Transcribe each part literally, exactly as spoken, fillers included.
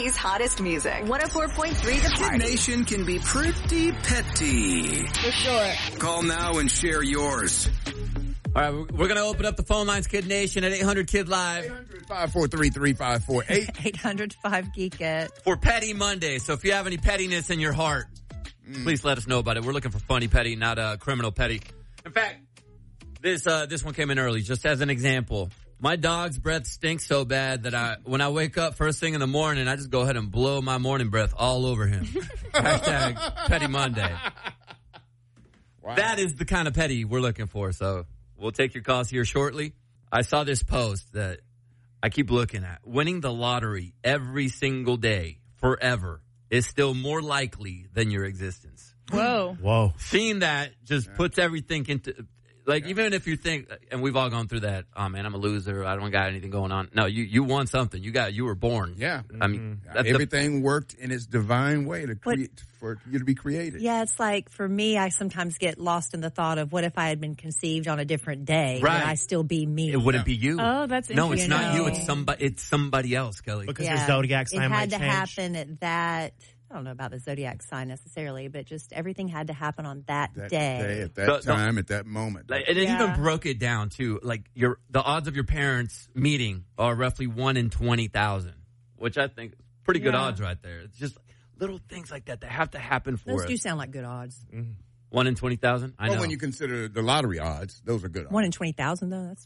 City's hottest music. one oh four point three The Party. Kid Nation can be pretty petty. For sure. Call now and share yours. All right, we're going to open up the phone lines, Kid Nation, at eight hundred Kid Live. eight hundred, five four three, three five four eight. eight hundred five Geek It. For Petty Monday. So if you have any pettiness in your heart, mm. please let us know about it. We're looking for funny petty, not uh, criminal petty. In fact, this uh, this one came in early. Just as an example, my dog's breath stinks so bad that I, when I wake up first thing in the morning, I just go ahead and blow my morning breath all over him. Hashtag Petty Monday. Wow. That is the kind of petty we're looking for. So we'll take your calls here shortly. I saw this post that I keep looking at. Winning the lottery every single day forever is still more likely than your existence. Whoa. Whoa. Seeing that just yeah. puts everything into, like, yeah. even if you think, and we've all gone through that, oh man, I'm a loser, I don't got anything going on. No, you, you won something. You got, you were born. Yeah. I mean, mm-hmm. everything the, worked in its divine way to create, but, for you to be created. Yeah, it's like, for me, I sometimes get lost in the thought of what if I had been conceived on a different day? Right. Would I still be me? It wouldn't yeah. be you. Oh, that's interesting. No, it's you not know. you. It's somebody, it's somebody else, Kelly. Because yeah. your zodiac sign it might had to change. happen at that. I don't know about the zodiac sign necessarily, but just everything had to happen on that, that day. day. At that so, time, so, at that moment. Like, and it yeah. even broke it down to, like, your the odds of your parents meeting are roughly one in twenty thousand, which I think is pretty good yeah. odds right there. It's just little things like that that have to happen for those us. Those do sound like good odds. Mm-hmm. one in twenty thousand? I well, know. when you consider the lottery odds, those are good odds. one in twenty thousand, though? That's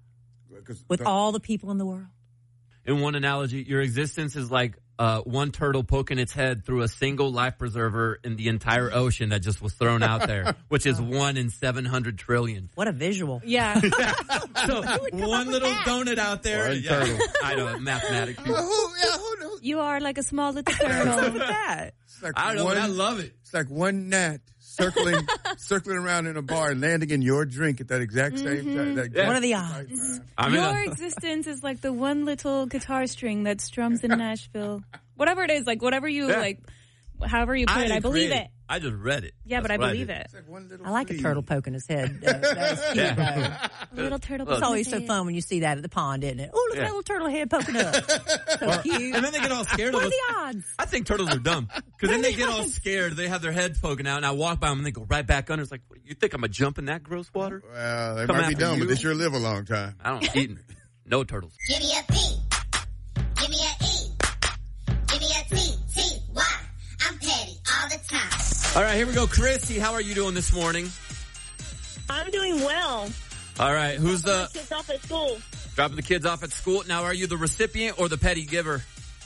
with the, all the people in the world. In one analogy, your existence is like uh, one turtle poking its head through a single life preserver in the entire ocean that just was thrown out there, which is one in seven hundred trillion. What a visual. Yeah. So one little donut out there. One yeah. turtle. I know, mathematics. Well, who, yeah, who knows? You are like a small little turtle. Look at that. Like I don't know, one, but I love it. It's like one gnat circling circling around in a bar and landing in your drink at that exact same mm-hmm. time. That exact what are the odds? I mean, your existence is like the one little guitar string that strums in Nashville. Whatever it is, like whatever you yeah. like, however you put I it, I believe it. I just read it. Yeah, That's but I believe I it. Like I like a turtle poking his head. Uh, that's cute, yeah. Little turtle. It's always so fun when you see that at the pond, isn't it? Oh, look yeah. at that little turtle head poking up. So or, cute. And then they get all scared what of us. What are the odds? I think turtles are dumb. Because then they get all scared. They have their head poking out, and I walk by them, and they go right back under. It's like, you think I'm going to jump in that gross water? Well, they Come might be dumb, you. but they sure live a long time. I don't eat no turtles. Give me a P. Give me a E. Give me a T. T. Y. I'm petty all the time. All right, here we go. Chrissy, how are you doing this morning? I'm doing well. All right, who's the... kids off at school. Dropping the kids off at school. Now, are you the recipient or the petty giver?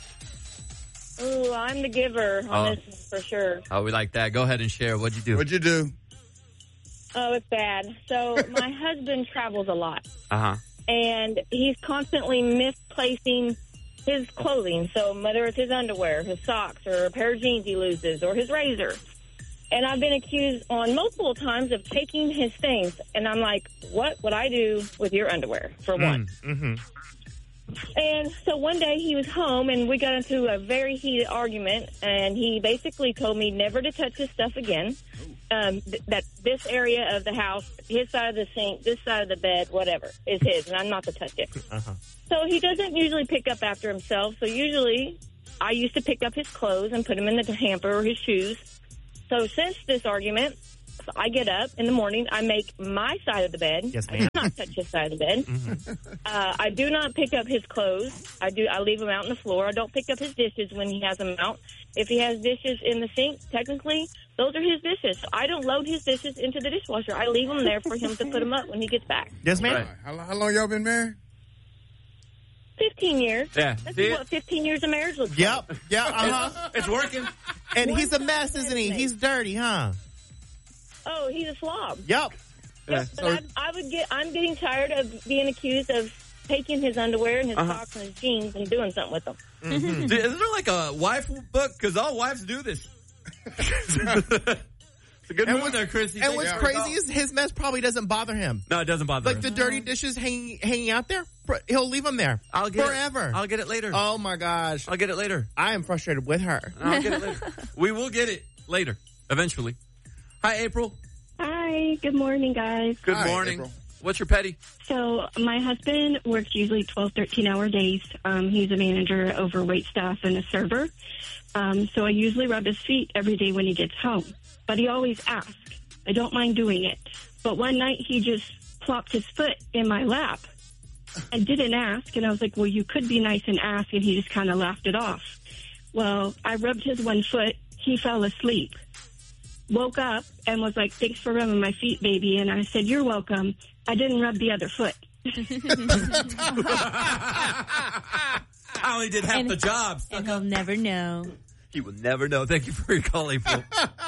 Ooh, I'm the giver on Oh. this for sure. Oh, we like that. Go ahead and share. What'd you do? What'd you do? Oh, it's bad. So my husband travels a lot. Uh-huh. And he's constantly misplacing his clothing. So whether it's his underwear, his socks, or a pair of jeans he loses, or his razor. And I've been accused on multiple times of taking his things. And I'm like, what would I do with your underwear, for one? Mm-hmm. And so one day he was home, and we got into a very heated argument, and he basically told me never to touch his stuff again, um, th- that this area of the house, his side of the sink, this side of the bed, whatever, is his, and I'm not to touch it. Uh-huh. So he doesn't usually pick up after himself, so usually I used to pick up his clothes and put them in the hamper or his shoes. So since this argument, I get up in the morning, I make my side of the bed. Yes, I ma'am. do not touch his side of the bed. Mm-hmm. Uh, I do not pick up his clothes. I do. I leave them out on the floor. I don't pick up his dishes when he has them out. If he has dishes in the sink, technically, those are his dishes. So I don't load his dishes into the dishwasher. I leave them there for him to put them up when he gets back. Yes, ma'am. Right. How, how long y'all been married? Fifteen years. Yeah. That's See what it? fifteen years of marriage looks like. Yep. Yeah. Uh-huh. It's working. And One he's a mess, isn't he? He's dirty, huh? Oh, he's a slob. Yep. Yeah. But I, I would get. I'm getting tired of being accused of taking his underwear and his Uh-huh. socks and his jeans and doing something with them. Mm-hmm. Is there like a wife book? Because all wives do this. It's a good And move there, Chrissy. And Take what's care. crazy is his mess probably doesn't bother him. No, it doesn't bother Like him. the dirty dishes hanging hanging out there, he'll leave them there I'll get forever. It. I'll get it later. Oh my gosh, I'll get it later. I am frustrated with her. I'll get it later. We will get it later, eventually. Hi, April. Hi, good morning, guys. Good Hi, morning. April. What's your petty? So my husband works usually twelve, thirteen-hour days. Um, he's a manager over wait staff and a server. Um, so I usually rub his feet every day when he gets home. But he always asks. I don't mind doing it. But one night he just plopped his foot in my lap. I didn't ask, and I was like, well, you could be nice and ask, and he just kind of laughed it off. Well, I rubbed his one foot. He fell asleep. Woke up and was like, thanks for rubbing my feet, baby. And I said, you're welcome. I didn't rub the other foot. I only did half And- the job. And he'll never know. He will never know. Thank you for your call, April.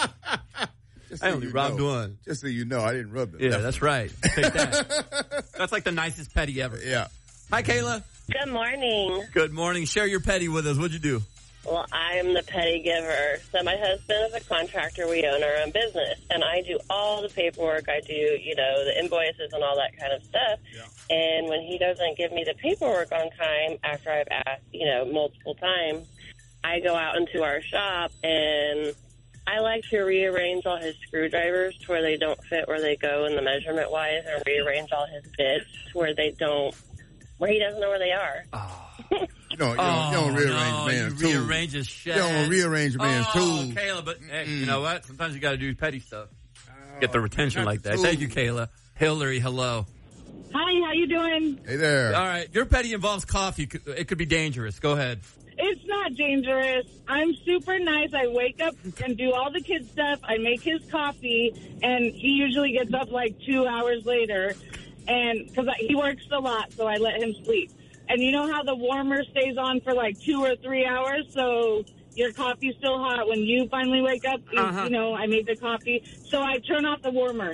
Just I so only you robbed know. one. Just so you know, I didn't rub it. Yeah, that's right. Take that. That's like the nicest petty ever. Yeah. Hi, Kayla. Good morning. Good morning. Share your petty with us. What'd you do? Well, I am the petty giver. So my husband is a contractor. We own our own business. And I do all the paperwork. I do, you know, the invoices and all that kind of stuff. Yeah. And when he doesn't give me the paperwork on time after I've asked, you know, multiple times, I go out into our shop and I like to rearrange all his screwdrivers to where they don't fit where they go in the measurement wise, and rearrange all his bits to where they don't, where he doesn't know where they are. Oh. You don't, you don't, you don't Oh, rearrange no, man's you tools. rearrange his shit. You don't rearrange man's oh, tools. Kayla, but hey, you know what? Sometimes you got to do petty stuff. Get Oh, the retention like that. Thank you, Kayla. Hillary, hello. Hi, how you doing? Hey there. All right, your petty involves coffee. It could be dangerous. Go ahead. It's not dangerous. I'm super nice. I wake up and do all the kids' stuff. I make his coffee, and he usually gets up like two hours later, and because he works a lot, so I let him sleep. And you know how the warmer stays on for like two or three hours, so your coffee's still hot when you finally wake up. Uh-huh. You know, I made the coffee, so I turn off the warmer.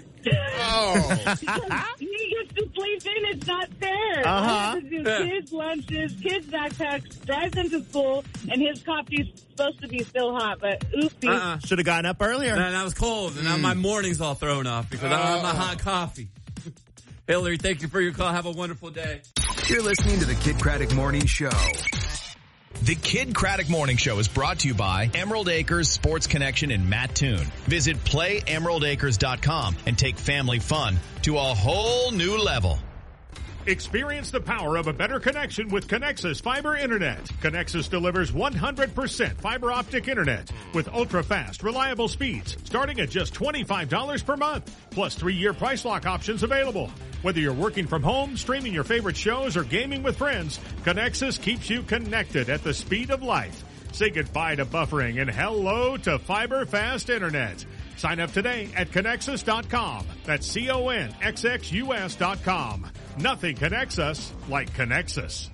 Oh. He gets to sleep in. It's not fair. Uh-huh. I have to do Yeah. kids' lunches, kids' backpacks, drive them to school, and his coffee's supposed to be still hot, but oopsie. Uh-uh. Should have gotten up earlier. And I was cold, and now my morning's all thrown off because I don't have my hot coffee. Hillary, thank you for your call. Have a wonderful day. You're listening to the Kid Craddock Morning Show. The Kid Craddock Morning Show is brought to you by Emerald Acres Sports Connection in Mattoon. Visit play emerald acres dot com and take family fun to a whole new level. Experience the power of a better connection with Connexus Fiber Internet. Connexus delivers one hundred percent fiber optic internet with ultra-fast, reliable speeds starting at just twenty-five dollars per month, plus three-year price lock options available. Whether you're working from home, streaming your favorite shows, or gaming with friends, Connexus keeps you connected at the speed of light. Say goodbye to buffering and hello to fiber fast internet. Sign up today at Connexus dot com. That's C O N X X U S dot com. Nothing connects us like Connexus.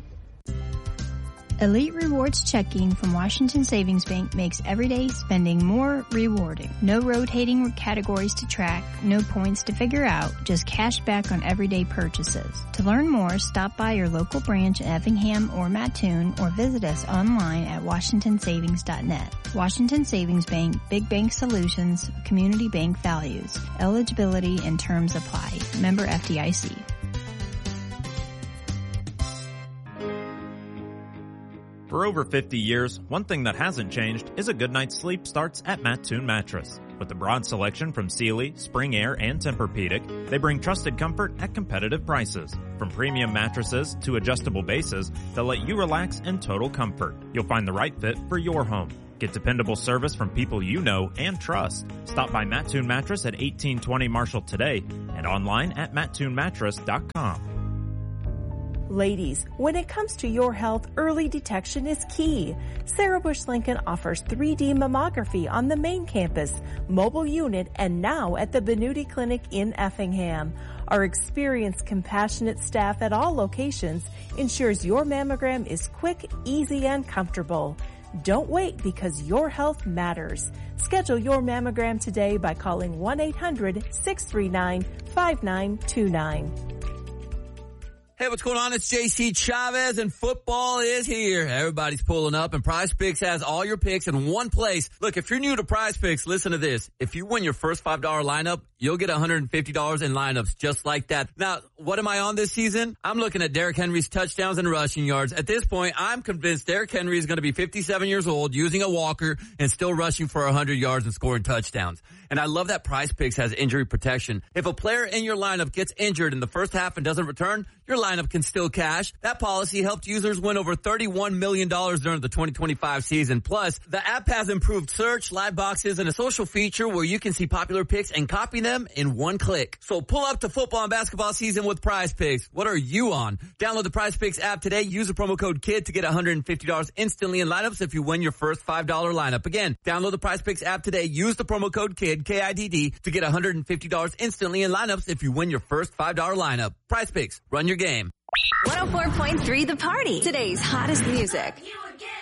Elite Rewards checking from Washington Savings Bank makes everyday spending more rewarding. No rotating categories to track, no points to figure out, just cash back on everyday purchases. To learn more, stop by your local branch in Effingham or Mattoon or visit us online at washington savings dot net. Washington Savings Bank, Big Bank Solutions, Community Bank Values. Eligibility and terms apply. Member F D I C. For over fifty years, one thing that hasn't changed is a good night's sleep starts at Mattoon Mattress. With a broad selection from Sealy, Spring Air, and Tempur-Pedic, they bring trusted comfort at competitive prices. From premium mattresses to adjustable bases that let you relax in total comfort. You'll find the right fit for your home. Get dependable service from people you know and trust. Stop by Mattoon Mattress at eighteen twenty Marshall today and online at mattoon mattress dot com. Ladies, when it comes to your health, early detection is key. Sarah Bush Lincoln offers three D mammography on the main campus, mobile unit, and now at the Benuti Clinic in Effingham. Our experienced, compassionate staff at all locations ensures your mammogram is quick, easy, and comfortable. Don't wait because your health matters. Schedule your mammogram today by calling one eight hundred six three nine five nine two nine. Hey, what's going on? It's J C Chavez, and football is here. Everybody's pulling up, and Prize Picks has all your picks in one place. Look, if you're new to Prize Picks, listen to this. If you win your first five dollar lineup, you'll get one hundred fifty dollars in lineups just like that. Now, what am I on this season? I'm looking at Derrick Henry's touchdowns and rushing yards. At this point, I'm convinced Derrick Henry is going to be fifty-seven years old, using a walker, and still rushing for one hundred yards and scoring touchdowns. And I love that Prize Picks has injury protection. If a player in your lineup gets injured in the first half and doesn't return, your lineup can still cash. That policy helped users win over thirty-one million dollars during the twenty twenty-five season. Plus, the app has improved search, live boxes, and a social feature where you can see popular picks and copy them in one click. So pull up to football and basketball season with Prize Picks. What are you on? Download the Prize Picks app today. Use the promo code KID to get one hundred fifty dollars instantly in lineups if you win your first five dollar lineup. Again, download the Prize Picks app today. Use the promo code KID, K I D D, to get one hundred fifty dollars instantly in lineups if you win your first five dollar lineup. Prize Picks. Run your game. one oh four point three The Party. Today's hottest music. You would get